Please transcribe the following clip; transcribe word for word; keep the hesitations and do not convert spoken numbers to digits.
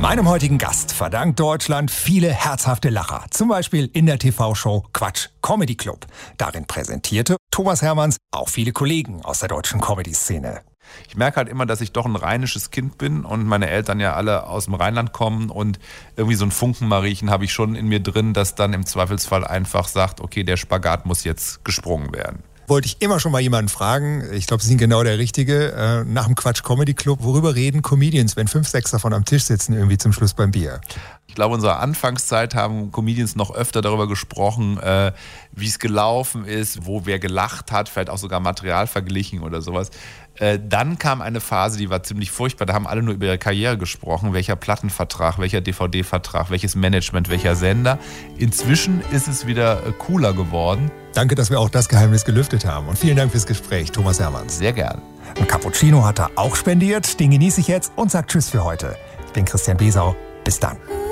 Meinem heutigen Gast verdankt Deutschland viele herzhafte Lacher. Zum Beispiel in der T V-Show Quatsch Comedy Club. Darin präsentierte Thomas Hermanns auch viele Kollegen aus der deutschen Comedy-Szene. Ich merke halt immer, dass ich doch ein rheinisches Kind bin und meine Eltern ja alle aus dem Rheinland kommen und irgendwie so ein Funkenmariechen habe ich schon in mir drin, das dann im Zweifelsfall einfach sagt, okay, der Spagat muss jetzt gesprungen werden. Wollte ich immer schon mal jemanden fragen, ich glaube, Sie sind genau der Richtige, äh, nach dem Quatsch Comedy Club, worüber reden Comedians, wenn fünf, sechs davon am Tisch sitzen, irgendwie zum Schluss beim Bier? Ich glaube, in unserer Anfangszeit haben Comedians noch öfter darüber gesprochen, äh, wie es gelaufen ist, wo wer gelacht hat, vielleicht auch sogar Material verglichen oder sowas. Äh, dann kam eine Phase, die war ziemlich furchtbar, da haben alle nur über ihre Karriere gesprochen, welcher Plattenvertrag, welcher D V D-Vertrag, welches Management, welcher Sender. Inzwischen ist es wieder äh, cooler geworden. Danke, dass wir auch das Geheimnis gelüftet haben und vielen Dank fürs Gespräch, Thomas Hermanns. Sehr gern. Ein Cappuccino hat er auch spendiert, den genieße ich jetzt und sage Tschüss für heute. Ich bin Christian Besau, bis dann.